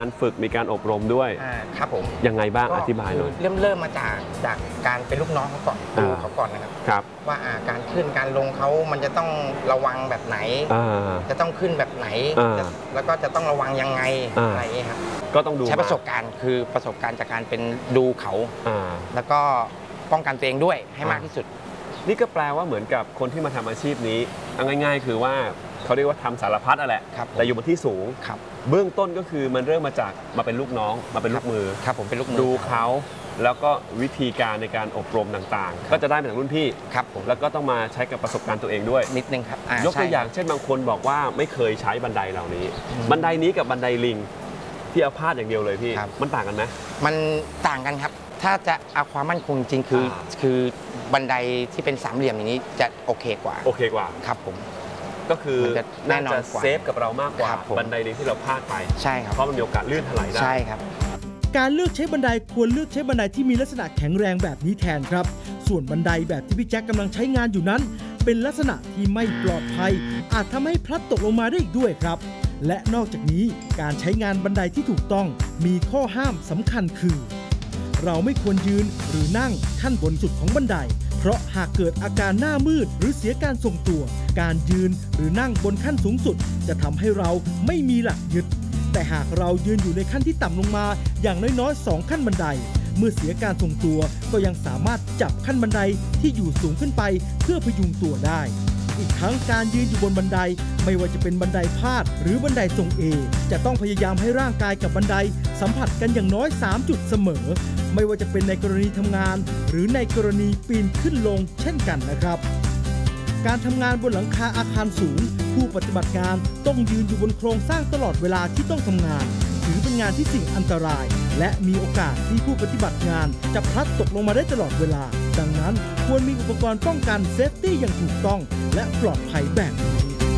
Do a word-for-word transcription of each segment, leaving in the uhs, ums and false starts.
การฝึกมีการอบรมด้วยครับผมยังไงบ้างอธิบายหน่อยเริ่มเริ่มมาจากจากการเป็นลูกน้องเขาก่อนดูเขาก่อนนะครับครับว่าการขึ้นการลงเขามันจะต้องระวังแบบไหนจะต้องขึ้นแบบไหนแล้วก็จะต้องระวังยังไงอะไรอย่างนี้ครับก็ต้องดูใช้ประสบการณ์คือประสบการณ์จากการเป็นดูเขาแล้วก็ป้องกันตัวเองด้วยให้มากที่สุดนี่ก็แปลว่าเหมือนกับคนที่มาทำอาชีพนี้ง่ายๆคือว่าเขาเรียกว่าทำสารพัดอะแหละแต่อยู่บนที่สูงเบื้องต้นก็คือมันเริ่มมาจากมาเป็นลูกน้องมาเป็นลูกมือครับผมเป็นลูกมือดูเขาแล้วก็วิธีการในการอบรมต่างๆก็จะได้มาจากรุ่นพี่ครับผมแล้วก็ต้องมาใช้กับประสบการณ์ตัวเองด้วยนิดนึงครับยกตัวอย่างเช่นบางคนบอกว่าไม่เคยใช้บันไดเหล่านี้บันไดนี้กับบันไดลิงที่เอาพาดอย่างเดียวเลยพี่มันต่างกันไหมมันต่างกันครับถ้าจะเอาความมั่นคงจริงคือคือบันไดที่เป็นสามเหลี่ยมอย่างนี้จะโอเคกว่าโอเคกว่าครับผมก็คือน่าจะเซฟกับเรามากกว่าบันไดลิงที่เราพลาดไปใช่ครับเพราะมันมีโอกาสลื่นถลายได้ใช่ครับการเลือกใช้บันไดควรเลือกใช้บันไดที่มีลักษณะแข็งแรงแบบนี้แทนครับส่วนบันไดแบบที่พี่แจ็คกำลังใช้งานอยู่นั้นเป็นลักษณะที่ไม่ปลอดภัยอาจทำให้พลัดตกลงมาได้อีกด้วยครับและนอกจากนี้การใช้งานบันไดที่ถูกต้องมีข้อห้ามสำคัญคือเราไม่ควรยืนหรือนั่งขั้นบนสุดของบันไดเพราะหากเกิดอาการหน้ามืดหรือเสียการทรงตัวการยืนหรือนั่งบนขั้นสูงสุดจะทำให้เราไม่มีหลักยึดแต่หากเรายืนอยู่ในขั้นที่ต่ำลงมาอย่างน้อยๆสองขั้นบันไดเมื่อเสียการทรงตัวก็ยังสามารถจับขั้นบันไดที่อยู่สูงขึ้นไปเพื่อพยุงตัวได้อีกทั้งการยืนอยู่บนบันไดไม่ว่าจะเป็นบันไดพาดหรือบันไดทรงเอจะต้องพยายามให้ร่างกายกับบันไดสัมผัสกันอย่างน้อยสามจุดเสมอไม่ว่าจะเป็นในกรณีทำงานหรือในกรณีปีนขึ้นลงเช่นกันนะครับการทำงานบนหลังคาอาคารสูงผู้ปฏิบัติงานต้องยืนอยู่บนโครงสร้างตลอดเวลาที่ต้องทำงานถือเป็นงานที่เสี่ยงอันตรายและมีโอกาสที่ผู้ปฏิบัติงานจะพลัดตกลงมาได้ตลอดเวลาดังนั้นควรมีอุปกรณ์ป้องกันเซฟตี้อย่างถูกต้องและปลอดภัยแบบนี้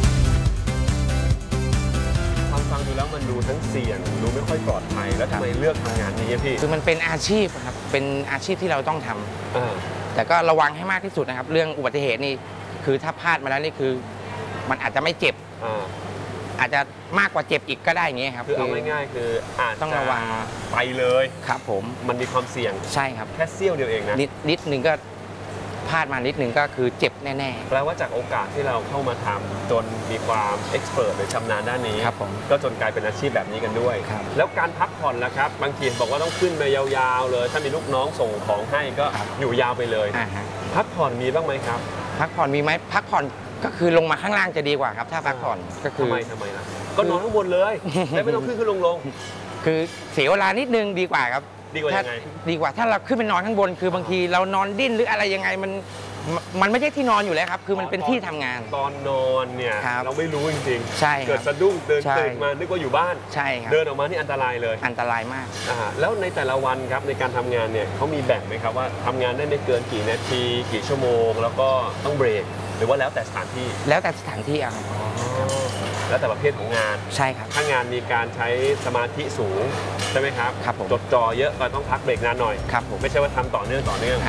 ฟังฟังดูแล้วมันดูทั้งเสี่ยงดูไม่ค่อยปลอดภัยแล้วทำไมเลือกทำงานนี้พี่คือมันเป็นอาชีพครับเป็นอาชีพที่เราต้องทำแต่ก็ระวังให้มากที่สุดนะครับเรื่องอุบัติเหตุนี่คือถ้าพลาดมาแล้วนี่คือมันอาจจะไม่เจ็บอาจจะมากกว่าเจ็บอีกก็ได้อย่างเงี้ยครับคือเอาง่ายๆคืออาจต้องระวังไปเลยครับผมมันมีความเสี่ยงใช่ครับแค่เสี้ยวเดียวเองนะนิดนิดนึงก็พลาดมานิดนึงก็คือเจ็บแน่ๆแปลว่าจากโอกาสที่เราเข้ามาทำจนมีความเอ็กซ์เพรสหรือชำนาญด้านนี้ก็จนกลายเป็นอาชีพแบบนี้กันด้วยแล้วการพักผ่อนล่ะครับบางทีบอกว่าต้องขึ้นไปยาวๆเลยถ้ามีลูกน้องส่งของให้ก็อยู่ยาวไปเลยพักผ่อนมีบ้างไหมครับพักผ่อนมีไหมพักผ่อนก็คือลงมาข้างล่างจะดีกว่าครับถ้าพักผ่อนก็คือทำไมทำไมล่ะก็นอนข้างบนเลยแล้วไม่ต้องขึ้นขึ้นลงลงคือเสียเวลานิดนึงดีกว่าครับดีกว่ายังไงดีกว่าถ้าเราขึ้นไปนอนข้างบนคือบางทีเรานอนดิ้นหรืออะไรยังไงมันมันไม่ใช่ที่นอนอยู่แล้วครับคือมันเป็นที่ทำงานตอนนอนเนี่ยเราไม่รู้จริงๆใช่เกิดสะดุ้งเดินตื่นมานึกว่าอยู่บ้านใช่ครับเดินออกมานี่อันตรายเลยอันตรายมากอ่าแล้วในแต่ละวันครับในการทำงานเนี่ยเขามีแบ่งไหมครับว่าทำงานได้ไม่เกินกี่นาทีกี่ชั่วโมงแล้วก็ต้องเบรกหรือว่าแล้วแต่สถานที่แล้วแต่สถานที่อ่ะแล้วแต่ประเภทของงานใช่ครับถ้างานมีการใช้สมาธิสูงใช่ไหมครับครับผมจดจ่อเยอะก็ต้องพักเบรกนานหน่อยครับผมไม่ใช่ว่าทำต่อเนื่องต่อเนื่อง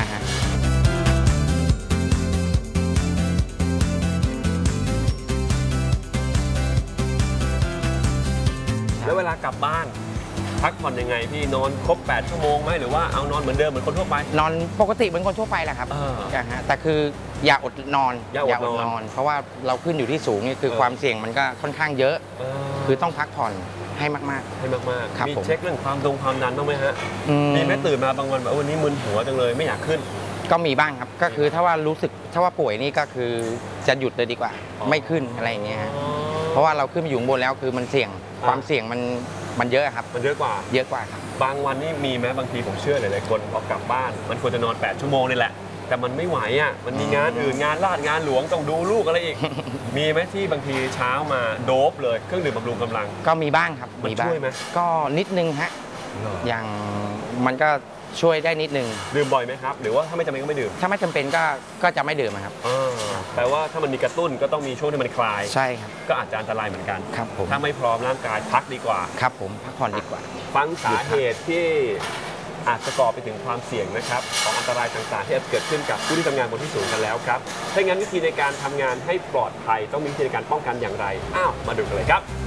แล้วเวลากลับบ้านพักผ่อนยังไงพี่นอนครบแปดชั่วโมงไหมหรือว่าเอานอนเหมือนเดิมเหมือนคนทั่วไปนอนปกติเหมือนคนทั่วไปแหละครับแต่คืออย่าอดนอนอย่าอดนอนเพราะว่าเราขึ้นอยู่ที่สูงนี่คือความเสี่ยงมันก็ค่อนข้างเยอะคือต้องพักผ่อนให้มากๆให้มากๆมีเช็คเรื่องความดงความดันบ้างไหมฮะมีไหมตื่นมาบางวันแบบวันนี้มึนหัวจังเลยไม่อยากขึ้นก็มีบ้างครับก็คือถ้าว่ารู้สึกถ้าว่าป่วยนี่ก็คือจะหยุดเลยดีกว่าไม่ขึ้นอะไรอย่างเงี้ยเพราะว่าเราขึ้นไปอยู่บนแล้วคือมันเสี่ยงความเสี่ยงมันมันเยอะครับมันเยอะกว่าเยอะกว่าครับบางวันนี่มีไหมบางทีผมเชื่อหลายๆคนพอกลับบ้านมันควรจะนอนแปดชั่วโมงนี่แหละแต่มันไม่ไหวอ่ะมันมีงานอื่นงานราชงานหลวงต้องดูลูกอะไรอีกมีไหมที่บางทีเช้ามาโดบเลยเครื่องดื่มบำรุงกำลังก็มีบ้างครับมีช่วยไหมก็นิดนึงฮะอย่างมันก็ช่วยได้นิดนึงดื่มบ่อยไหมครับหรือว่าถ้าไม่จำเป็นก็ไม่ดื่มถ้าไม่จำเป็นก็ก็จะไม่ดื่มครับแปลว่าถ้ามันมีกระตุ้นก็ต้องมีช่วงที่มันคลายใช่ครับก็อาจจะอันตรายเหมือนกันครับผมถ้าไม่พร้อมร่างกายพักดีกว่าครับผมพักผ่อนดีกว่าฟังสาเหตุที่อาจจะก่อไปถึงความเสี่ยงนะครับของอันตรายต่างๆที่อาจเกิดขึ้นกับผู้ที่ทำงานบนที่สูงกันแล้วครับถ้างั้นวิธีในการทำงานให้ปลอดภัยต้องมีวิธีในการป้องกันอย่างไรอ้าวมาดูกันเลยครับ